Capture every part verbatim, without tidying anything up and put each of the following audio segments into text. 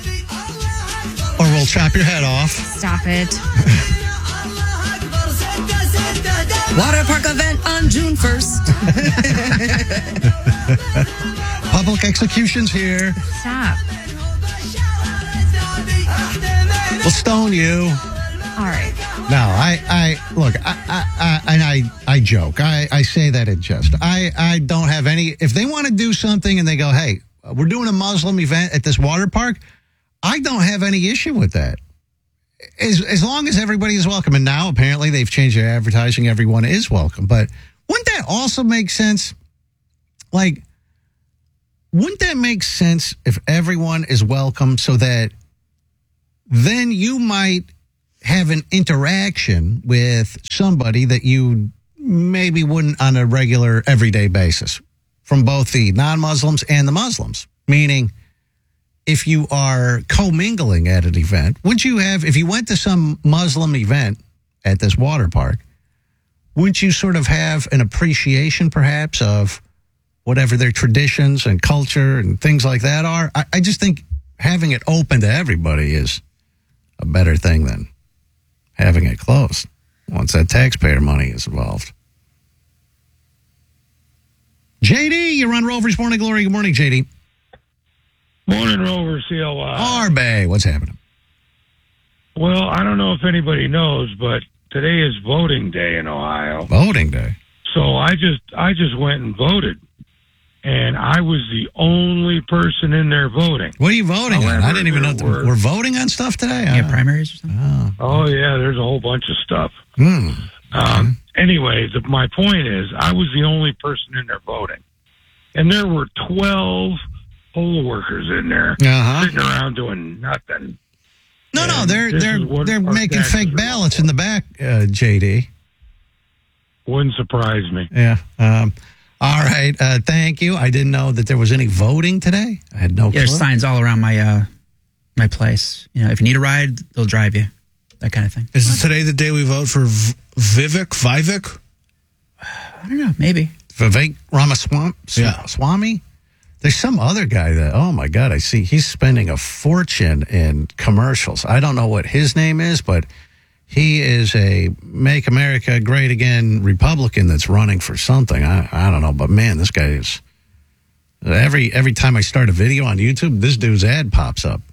Or we'll chop your head off. Stop it. Water park event on June first. Public executions here. Stop. We'll stone you. All right. No, I, I look, I, I, I and I, I joke. I, I say that in jest. I, I don't have any. If they want to do something and they go, hey, we're doing a Muslim event at this water park, I don't have any issue with that. As as long as everybody is welcome. And now apparently they've changed their advertising. Everyone is welcome. But wouldn't that also make sense? Like, wouldn't that make sense if everyone is welcome so that then you might have an interaction with somebody that you maybe wouldn't on a regular, everyday basis from both the non-Muslims and the Muslims. Meaning, if you are commingling at an event, would you have, if you went to some Muslim event at this water park, wouldn't you sort of have an appreciation perhaps of whatever their traditions and culture and things like that are? I, I just think having it open to everybody is a better thing than having it closed once that taxpayer money is involved. J D, you're on Rover's Morning Glory. Good morning, J D. Morning, Rover, C L Y. Arbe, what's happening? Well, I don't know if anybody knows, but today is voting day in Ohio. Voting day? So I just I just went and voted. And I was the only person in there voting. What are you voting However, on? I didn't even know. were, we're voting on stuff today? Yeah, uh, primaries or something? Oh, oh, yeah, there's a whole bunch of stuff. Mm. Um, anyway, the, my point is, I was the only person in there voting. And there were twelve poll workers in there Uh-huh. sitting around doing nothing. No, no, And they're this they're is what they're our making taxes fake are ballots for. in the back, uh, J D. Wouldn't surprise me. Yeah. Um, all right. Uh, thank you. I didn't know that there was any voting today. I had no Yeah, clue. there's signs all around my uh, my place. You know, if you need a ride, they'll drive you. That kind of thing. Is it today the day we vote for v- Vivek? Vivek? I don't know. Maybe. Vivek Ramaswamy? Yeah. Swami? There's some other guy that, oh my God, I see he's spending a fortune in commercials. I don't know what his name is, but he is a Make America Great Again Republican that's running for something. I, I don't know, but man, this guy is, every every time I start a video on YouTube, this dude's ad pops up.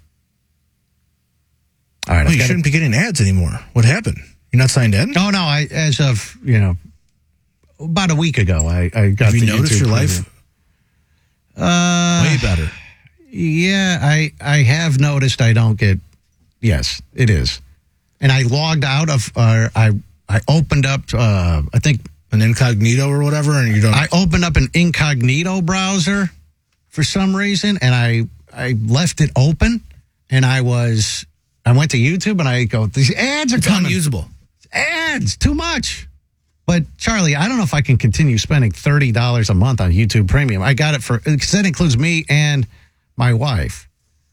All right. Well, I've you got shouldn't be getting ads anymore. What happened? You're not signed in? to, oh no, I, as of, you know, about a week ago, I, I got Have you the noticed YouTube your life? preview. Uh, Way better. Yeah, I I have noticed I don't get. Yes, it is, and I logged out of. Uh, I I opened up. Uh, I think An incognito or whatever, and you don't. I opened up an incognito browser for some reason, and I I left it open, and I was I went to YouTube, and I go, these ads are it's coming. unusable. Ads too much. But Charlie, I don't know if I can continue spending thirty dollars a month on YouTube Premium. I got it for, because that includes me and my wife.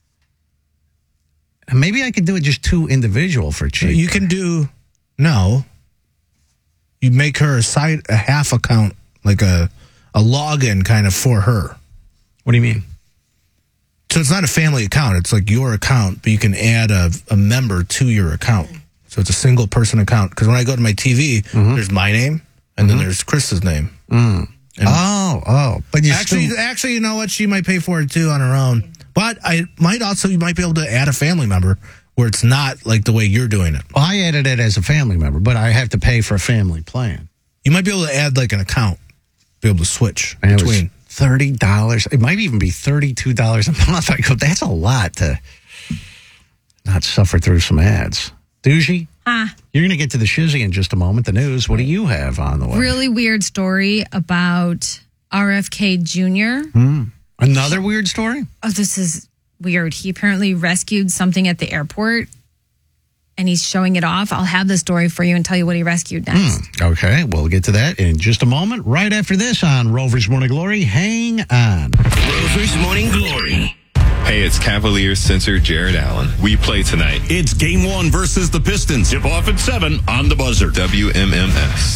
And maybe I could do it just two individual for cheap. You can do, no. You make her a side, a half account, like a, a login kind of for her. What do you mean? So it's not a family account. It's like your account, but you can add a, a member to your account. So it's a single person account. Because when I go to my T V, Mm-hmm. there's my name, and then there's Chris's name. Mm. Oh, oh. But you Actually, still, actually, you know what? She might pay for it too on her own. But I might also, you might be able to add a family member where it's not like the way you're doing it. well, I added it as a family member, but I have to pay for a family plan. You might be able to add like an account, be able to switch And it was between. thirty dollars. It might even be thirty-two dollars a month. I go, that's a lot to not suffer through some ads. Doogie? Ah. You're going to get to the shizzy in just a moment. The news. What do you have on the way? Really weird story about R F K Junior Mm. Another weird story? Oh, this is weird. He apparently rescued something at the airport and he's showing it off. I'll have the story for you and tell you what he rescued next. Mm. Okay, we'll get to that in just a moment. Right after this on Rover's Morning Glory. Hang on. Rover's Morning Glory. Hey, it's Cavaliers censor Jared Allen. We play tonight. It's game one versus the Pistons. Tip off at seven on the buzzer. W M M S.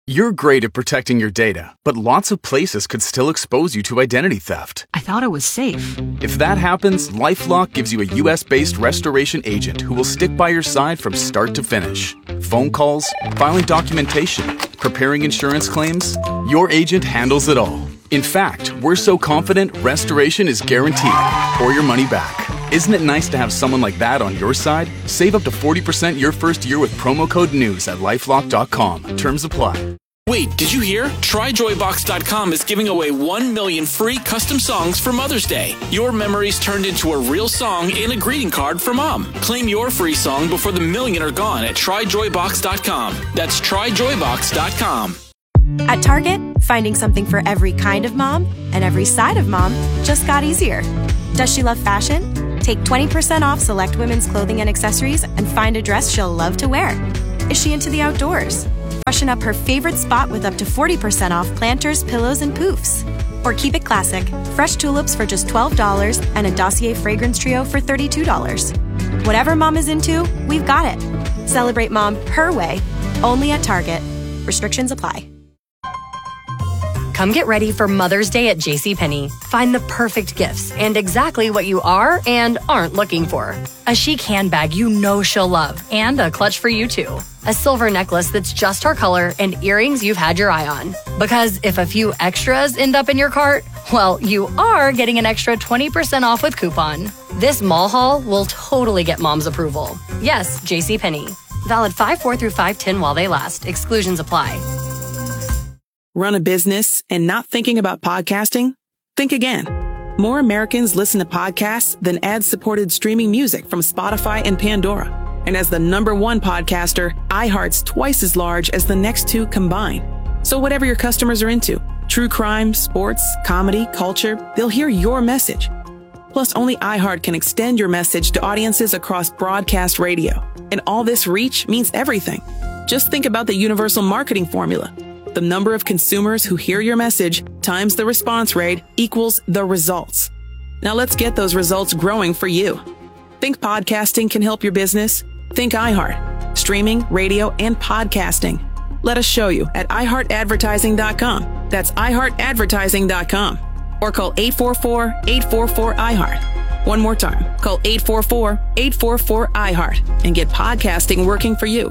You're great at protecting your data, but lots of places could still expose you to identity theft. I thought it was safe. If that happens, LifeLock gives you a U S-based restoration agent who will stick by your side from start to finish. Phone calls, filing documentation, preparing insurance claims, your agent handles it all. In fact, we're so confident restoration is guaranteed or your money back. Isn't it nice to have someone like that on your side? Save up to forty percent your first year with promo code NEWS at lifelock dot com. Terms apply. Wait, did you hear? Try joy box dot com is giving away one million free custom songs for Mother's Day. Your memories turned into a real song and a greeting card for Mom. Claim your free song before the million are gone at try joy box dot com. That's try joy box dot com. At Target, finding something for every kind of mom and every side of mom just got easier. Does she love fashion? Take twenty percent off select women's clothing and accessories and find a dress she'll love to wear. Is she into the outdoors? Freshen up her favorite spot with up to forty percent off planters, pillows, and poofs. Or keep it classic. Fresh tulips for just twelve dollars and a Dossier fragrance trio for thirty-two dollars. Whatever mom is into, we've got it. Celebrate mom her way, only at Target. Restrictions apply. Come get ready for Mother's Day at JCPenney. Find the perfect gifts and exactly what you are and aren't looking for. A chic handbag you know she'll love and a clutch for you too. A silver necklace that's just her color and earrings you've had your eye on. Because if a few extras end up in your cart, well, you are getting an extra twenty percent off with coupon. This mall haul will totally get mom's approval. Yes, JCPenney. Valid five four through five ten while they last. Exclusions apply. Run a business and not thinking about podcasting? Think again. More Americans listen to podcasts than ad-supported streaming music from Spotify and Pandora. And as the number one podcaster, iHeart's twice as large as the next two combined. So whatever your customers are into, true crime, sports, comedy, culture, they'll hear your message. Plus, only iHeart can extend your message to audiences across broadcast radio. And all this reach means everything. Just think about the universal marketing formula. The number of consumers who hear your message times the response rate equals the results. Now let's get those results growing for you. Think podcasting can help your business? Think iHeart. Streaming, radio, and podcasting. Let us show you at i heart advertising dot com. That's i heart advertising dot com. Or call eight four four, eight four four, I heart. One more time. Call eight four four, eight four four, I heart and get podcasting working for you.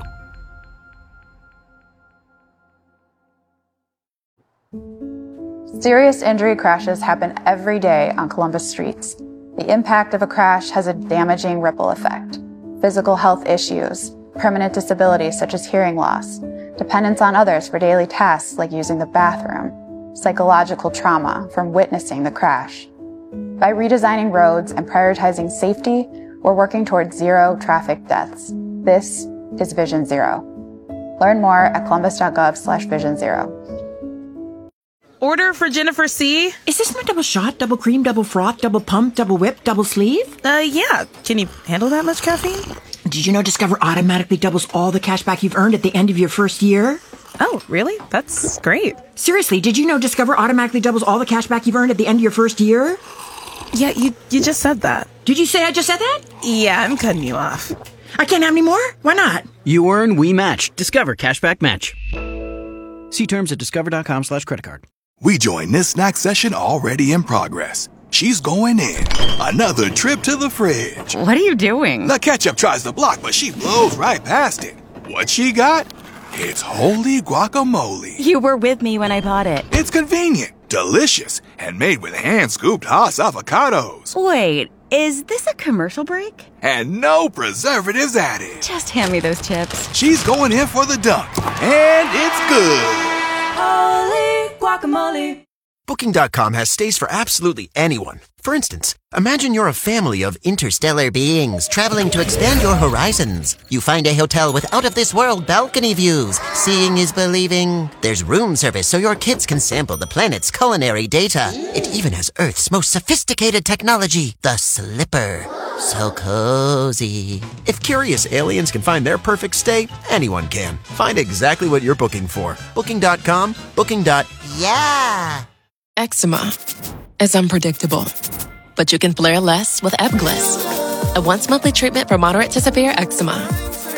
Serious injury crashes happen every day on Columbus streets. The impact of a crash has a damaging ripple effect. Physical health issues, permanent disabilities such as hearing loss, dependence on others for daily tasks like using the bathroom, psychological trauma from witnessing the crash. By redesigning roads and prioritizing safety, we're working towards zero traffic deaths. This is Vision Zero. Learn more at columbus.gov slash vision zero. Order for Jennifer C. Is this my double shot, double cream, double froth, double pump, double whip, double sleeve? Uh, yeah. Can you handle that much caffeine? Did you know Discover automatically doubles all the cash back you've earned at the end of your first year? Oh, really? That's great. Seriously, did you know Discover automatically doubles all the cash back you've earned at the end of your first year? Yeah, you you just said that. Did you say I just said that? Yeah, I'm cutting you off. I can't have any more? Why not? You earn, we match. Discover Cashback Match. See terms at discover.com slash credit card. We join this snack session already in progress. She's going in. Another trip to the fridge. What are you doing? The ketchup tries to block, but she blows right past it. What she got? It's holy guacamole. You were with me when I bought it. It's convenient, delicious, and made with hand-scooped Haas avocados. Wait, is this a commercial break? And no preservatives added. Just hand me those chips. She's going in for the dunk, and it's good. Holy guacamole. Booking dot com has stays for absolutely anyone. For instance, imagine you're a family of interstellar beings traveling to expand your horizons. You find a hotel with out-of-this-world balcony views. Seeing is believing. There's room service so your kids can sample the planet's culinary data. It even has Earth's most sophisticated technology, the Slipper. So cozy. If curious aliens can find their perfect stay, anyone can. Find exactly what you're booking for. Booking dot com, Booking. Yeah. Eczema is unpredictable, but you can flare less with Ebglyss, a once-monthly treatment for moderate to severe eczema.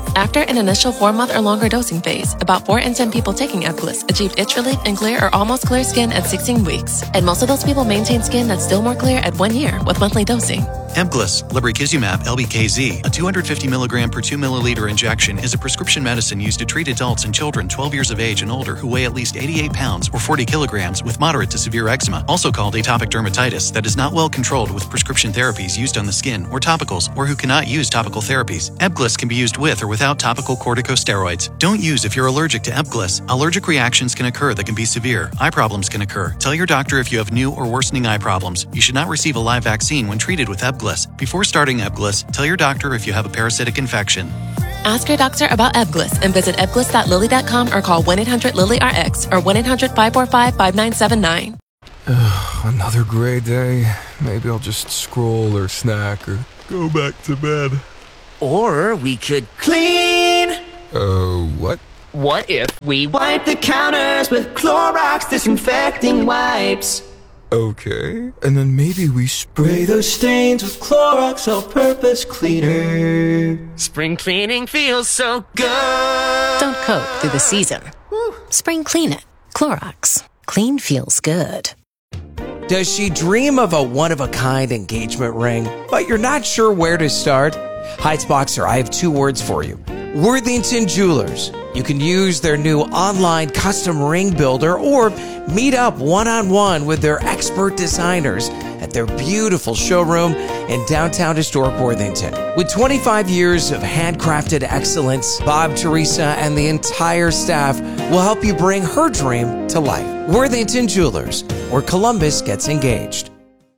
After an initial four-month or longer dosing phase, about four in ten people taking Ebglyss achieved itch relief and clear or almost clear skin at sixteen weeks. And most of those people maintain skin that's still more clear at one year with monthly dosing. Ebglyss, lebrikizumab L B K Z, a two hundred fifty milligram per two milliliter injection, is a prescription medicine used to treat adults and children twelve years of age and older who weigh at least eighty-eight pounds or forty kilograms with moderate to severe eczema, also called atopic dermatitis, that is not well controlled with prescription therapies used on the skin or topicals, or who cannot use topical therapies. Ebglyss can be used with or without topical corticosteroids. Don't use if you're allergic to Ebglyss. Allergic reactions can occur that can be severe. Eye problems can occur. Tell your doctor if you have new or worsening eye problems. You should not receive a live vaccine when treated with Ebglyss. Before starting Ebglyss, tell your doctor if you have a parasitic infection. Ask your doctor about Ebglyss and visit ebglyss dot lilly dot com or call one eight hundred lilly R X or one eight hundred five four five five nine seven nine. Another gray day. Maybe I'll just scroll or snack or go back to bed. Or we could clean. Oh, uh, what? What if we wipe the counters with Clorox disinfecting wipes? Okay, and then maybe we spray those stains with Clorox all-purpose cleaner. Spring cleaning feels so good. Don't coat through the season. Woo. Spring clean it. Clorox. Clean feels good. Does she dream of a one-of-a-kind engagement ring, but you're not sure where to start? Heights-Boxer, I have two words for you. Worthington Jewelers. You can use their new online custom ring builder or meet up one-on-one with their expert designers at their beautiful showroom in downtown historic Worthington. With twenty-five years of handcrafted excellence, Bob, Teresa, and the entire staff will help you bring her dream to life. Worthington Jewelers, where Columbus gets engaged.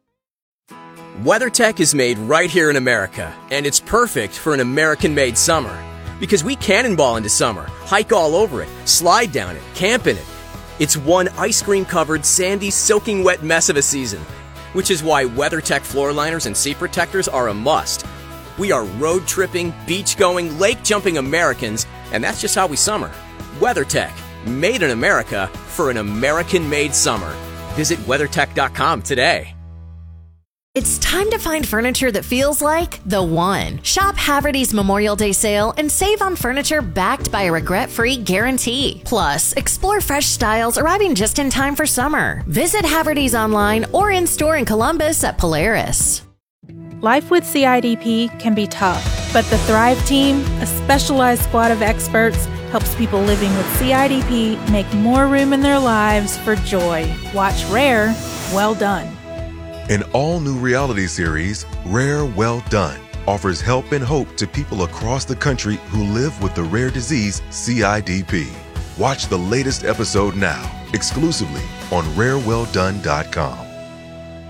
WeatherTech is made right here in America, and it's perfect for an American-made summer. Because we cannonball into summer, hike all over it, slide down it, camp in it. It's one ice cream-covered, sandy, soaking wet mess of a season. Which is why WeatherTech floor liners and seat protectors are a must. We are road-tripping, beach-going, lake-jumping Americans, and that's just how we summer. WeatherTech, made in America for an American-made summer. Visit weathertech dot com today. It's time to find furniture that feels like the one. Shop Haverty's Memorial Day sale and save on furniture backed by a regret-free guarantee. Plus, explore fresh styles arriving just in time for summer. Visit Haverty's online or in-store in Columbus at Polaris. Life with C I D P can be tough, but the Thrive Team, a specialized squad of experts, helps people living with C I D P make more room in their lives for joy. Watch Rare, Well Done. An all-new reality series, Rare Well Done, offers help and hope to people across the country who live with the rare disease C I D P. Watch the latest episode now, exclusively on rare well done dot com.